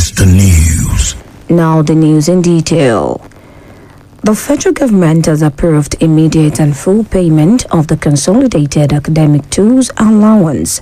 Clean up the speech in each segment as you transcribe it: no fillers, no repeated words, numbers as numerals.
is the news. Now the news in detail. The federal government has approved immediate and full payment of the Consolidated Academic Tools Allowance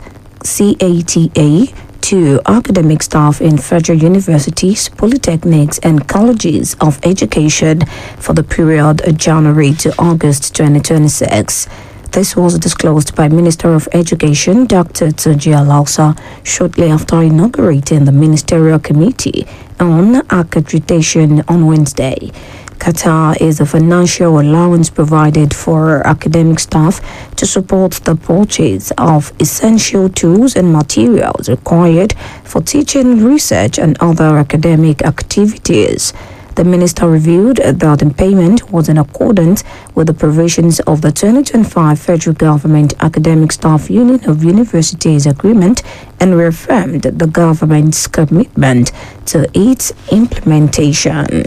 (CATA) to academic staff in federal universities, polytechnics, and colleges of education for the period January to August 2026. This was disclosed by Minister of Education Dr. Tunji Alausa shortly after inaugurating the Ministerial Committee on Accreditation on Wednesday. Qatar is a financial allowance provided for academic staff to support the purchase of essential tools and materials required for teaching, research, and other academic activities. The minister revealed that the payment was in accordance with the provisions of the 2025 Federal Government Academic Staff Union of Universities Agreement and reaffirmed the government's commitment to its implementation.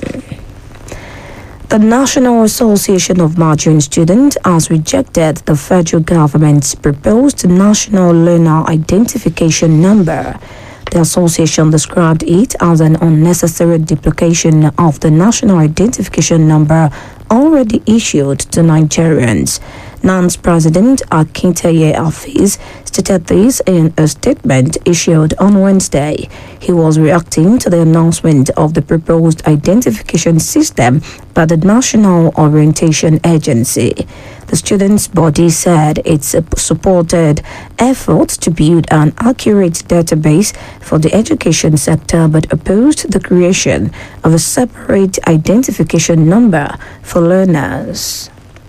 The National Association of Marching Students has rejected the federal government's proposed National Learner Identification Number. The association described it as an unnecessary duplication of the National Identification Number already issued to Nigerians. NAN's President Akintaye Hafiz stated this in a statement issued on Wednesday. He was reacting to the announcement of the proposed identification system by the National Orientation Agency. The students' body said it supported efforts to build an accurate database for the education sector but opposed the creation of a separate identification number for learners.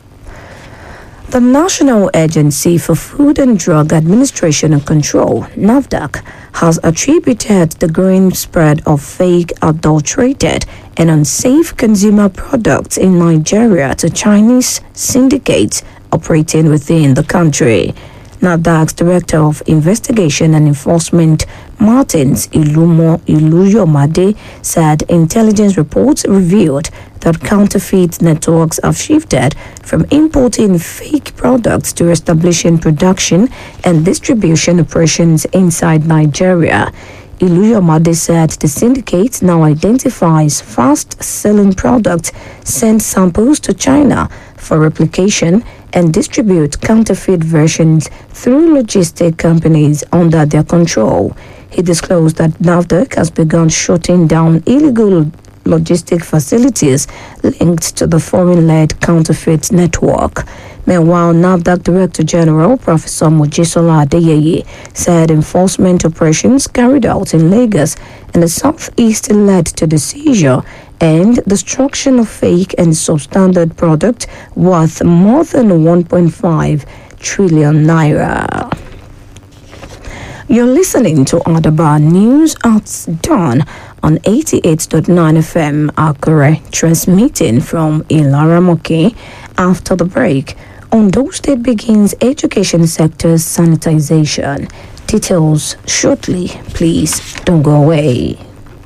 The National Agency for Food and Drug Administration and Control, NAFDAC, has attributed the growing spread of fake, adulterated, and unsafe consumer products in Nigeria to Chinese syndicates operating within the country. NAFDAC's Director of Investigation and Enforcement, Martins Iluyomade, said intelligence reports revealed that counterfeit networks have shifted from importing fake products to establishing production and distribution operations inside Nigeria. Iluyomade said the syndicate now identifies fast-selling products, send samples to China for replication, and distribute counterfeit versions through logistic companies under their control. He disclosed that NAFDAC has begun shutting down illegal logistic facilities linked to the foreign-led counterfeit network. Meanwhile, NAFDAC Director General Professor Mojisola Adeyeye said enforcement operations carried out in Lagos and the southeast led to the seizure and destruction of fake and substandard products worth more than 1.5 trillion naira. You're listening to Adaba News at Dawn on 88.9 FM Akure, transmitting from Ilaramoke. After the break, Ondo State begins education sector's sanitization. Details shortly. Please don't go away.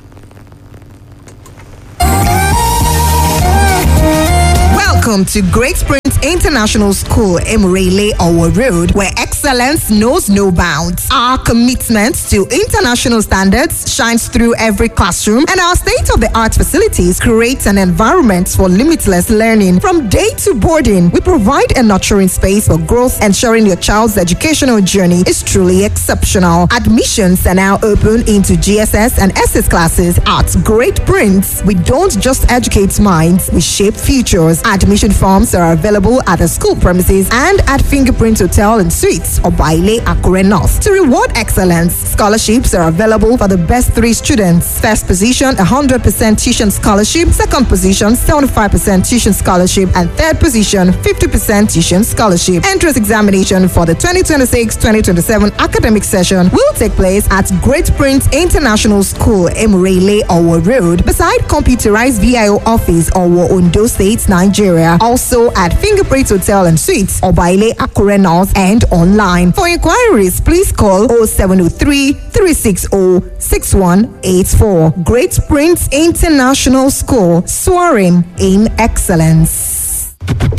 Welcome to Great Springs International School, Emurele Owo Road, where excellence knows no bounds. Our commitment to international standards shines through every classroom, and our state-of-the-art facilities create an environment for limitless learning. From day to boarding, we provide a nurturing space for growth, ensuring your child's educational journey is truly exceptional. Admissions are now open into GSS and SS classes at Great Prince. We don't just educate minds, we shape futures. Admission forms are available at the school premises and at Fingerprint Hotel and Suites or Baile Akure North. To reward excellence, scholarships are available for the best 3 students. First position, 100% tuition scholarship. Second position, 75% tuition scholarship. And third position, 50% tuition scholarship. Entrance examination for the 2026-2027 academic session will take place at Great Prince International School, Emurele Owo Road, beside computerized VIO office, Owo, Ondo State, Nigeria. Also at Fingerprint Hotel and Suites, Obaile Akure North, and online. For inquiries, please call 0703 360 6184. Great Prince International School, soaring in excellence.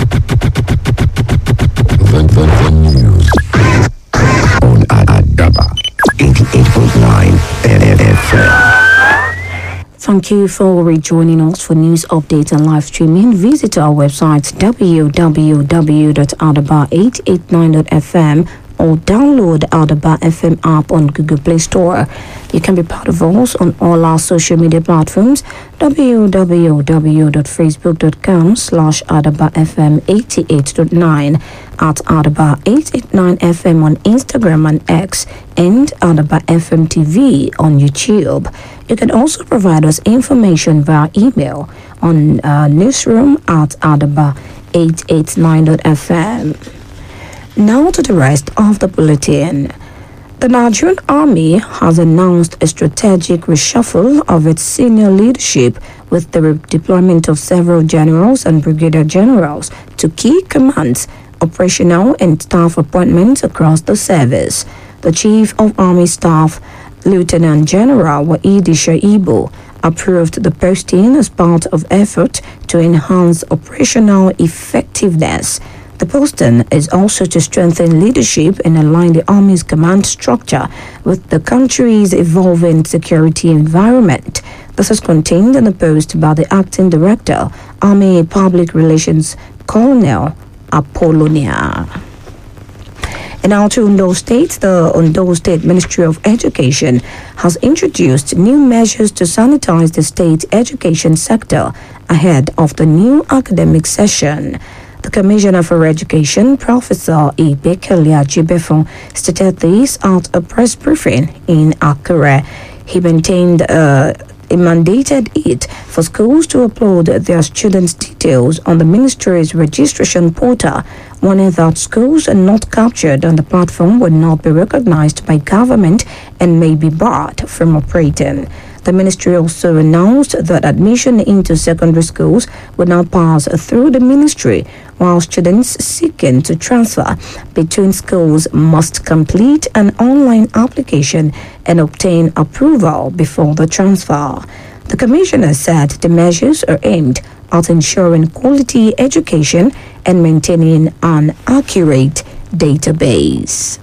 The news on Adaba 88.9 FM. Thank you for rejoining us for news updates and live streaming. Visit our website www.adaba889.fm or download Adaba FM app on Google Play Store. You can be part of us on all our social media platforms: www.facebook.com/AdabaFM88.9, at Adaba889FM on Instagram and X, and Adaba FM TV on YouTube. You can also provide us information via email on newsroom@adaba889.fm. Now to the rest of the bulletin. The Nigerian Army has announced a strategic reshuffle of its senior leadership with the redeployment of several generals and brigadier generals to key commands, operational and staff appointments across the service. The Chief of Army Staff, Lieutenant General Waidi Shaibu, approved the posting as part of effort to enhance operational effectiveness. The posting is also to strengthen leadership and align the Army's command structure with the country's evolving security environment. This is contained in the post by the Acting Director, Army Public Relations, Colonel Apollonia. In our Ondo State, the Ondo State Ministry of Education has introduced new measures to sanitize the state education sector ahead of the new academic session. The Commissioner for Education, Professor Ibekele Ajibefon, stated this at a press briefing in Accra. He mandated it for schools to upload their students' details on the ministry's registration portal, warning that schools are not captured on the platform will not be recognized by government and may be barred from operating. The ministry also announced that admission into secondary schools will now pass through the ministry, while students seeking to transfer between schools must complete an online application and obtain approval before the transfer. The commissioner said the measures are aimed at ensuring quality education and maintaining an accurate database.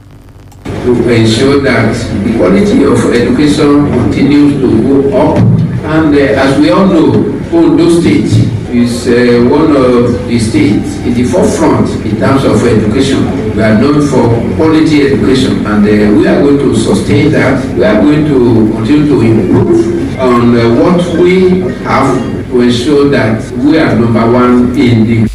To ensure that the quality of education continues to go up. And as we all know, Ondo State is one of the states in the forefront in terms of education. We are known for quality education, and we are going to sustain that. We are going to continue to improve on what we have to ensure that we are number one in the.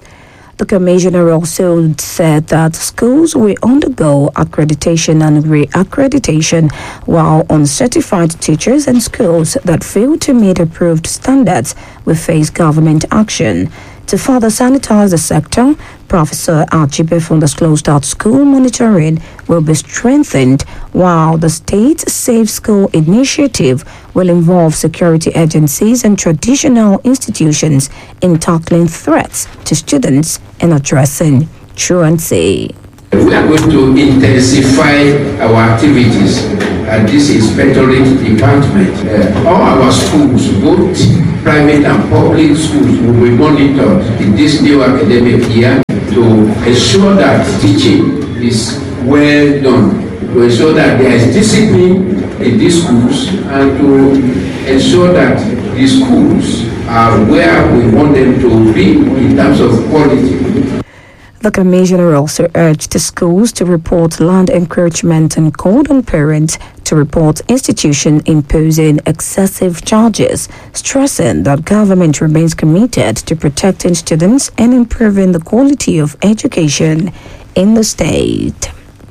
The commissioner also said that schools will undergo accreditation and re-accreditation, while uncertified teachers and schools that fail to meet approved standards will face government action. To further sanitize the sector, Professor Ajibefon disclosed that school monitoring will be strengthened, while the State Safe School initiative will involve security agencies and traditional institutions in tackling threats to students and addressing truancy. We are going to intensify our activities at this inspectorate department. All our schools, both private and public schools, will be monitored in this new academic year to ensure that teaching is well done, to ensure that there is discipline in these schools, and to ensure that the schools are where we want them to be in terms of quality. The commissioner also urged the schools to report land encroachment and called on parents to report institutions imposing excessive charges, stressing that government remains committed to protecting students and improving the quality of education in the state.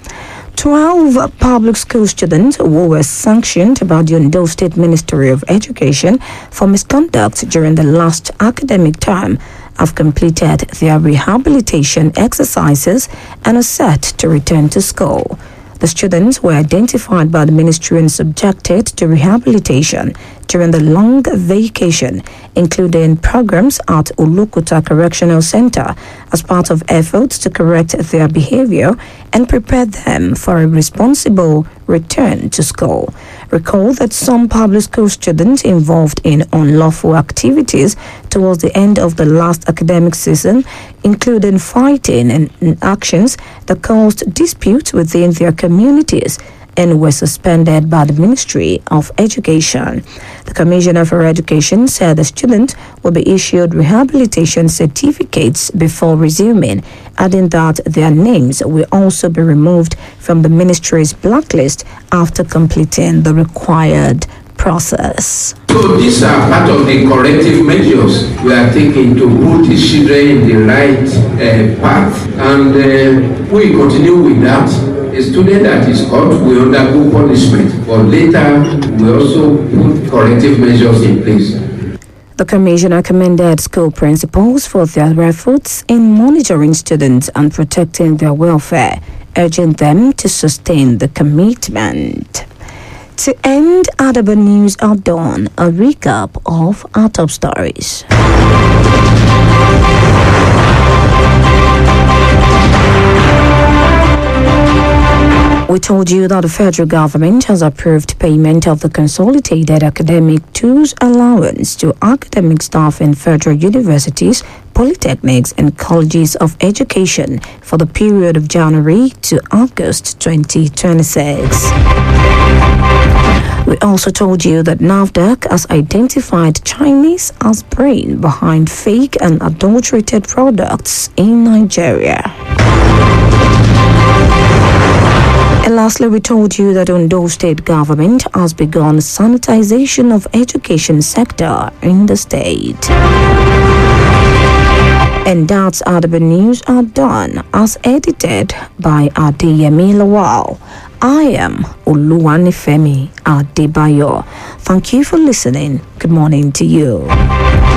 12 public school students who were sanctioned by the Ondo State Ministry of Education for misconduct during the last academic term have completed their rehabilitation exercises and are set to return to school. The students were identified by the ministry and subjected to rehabilitation during the long vacation, including programs at Ulukuta Correctional Center as part of efforts to correct their behavior and prepare them for a responsible return to school. Recall that some public school students involved in unlawful activities towards the end of the last academic season, including fighting and actions that caused disputes within their communities, and were suspended by the Ministry of Education. The Commissioner for Education said the students will be issued rehabilitation certificates before resuming, adding that their names will also be removed from the ministry's blacklist after completing the required process. So these are part of the corrective measures we are taking to put the children in the right path, and we continue with that. A student that is caught will undergo punishment, but later we also put corrective measures in place. The Commissioner commended school principals for their efforts in monitoring students and protecting their welfare, urging them to sustain the commitment. To end Adaba News at Dawn, a recap of our top stories. We told you that the federal government has approved payment of the Consolidated Academic Tools Allowance to academic staff in federal universities, polytechnics, and colleges of education for the period of January to August 2026. We also told you that NAFDAC has identified Chinese as brain behind fake and adulterated products in Nigeria. And lastly, we told you that Ondo State government has begun sanitization of education sector in the state. And that's Adaba News are done, as edited by Adeyemi Lawal. I am Oluwanifemi Adebayo. Thank you for listening. Good morning to you.